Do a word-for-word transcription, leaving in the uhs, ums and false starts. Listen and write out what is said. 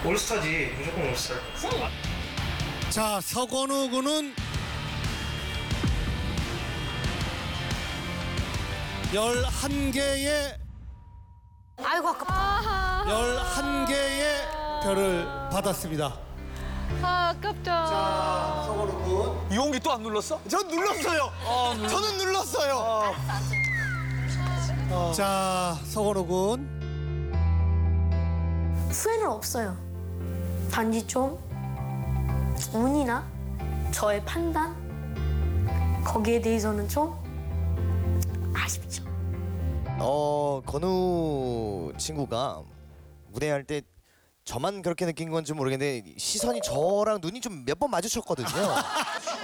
올스타지. 무조건 올스타. 자, 서건우 군은 열한 개의 아이고 아깝다. 열한 개의 별을 받았습니다. 아, 아깝다. 자, 서건우 군. 이용기 또 안 눌렀어? 전 눌렀어요. 저는 눌렀어요. 자, 서건우 군. 후회는 없어요. 단지 좀 운이나 저의 판단 거기에 대해서는 좀 아쉽죠. 어 건우 친구가 무대할 때 저만 그렇게 느낀 건지 모르겠는데 시선이 저랑 눈이 좀 몇 번 마주쳤거든요.